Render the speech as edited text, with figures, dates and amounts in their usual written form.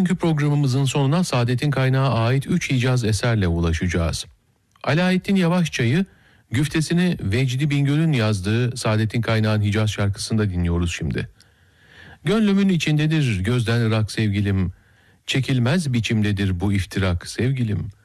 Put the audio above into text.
Bugünkü programımızın sonuna Saadet'in Kaynağı'na ait 3 icaz eserle ulaşacağız. Alaaettin Yavaşçay'ı güftesini Vecdi Bingöl'ün yazdığı Saadet'in Kaynağı'nın Hicaz şarkısında dinliyoruz şimdi. Gönlümün içindedir gözden ırak sevgilim, çekilmez biçimdedir bu iftirak sevgilim.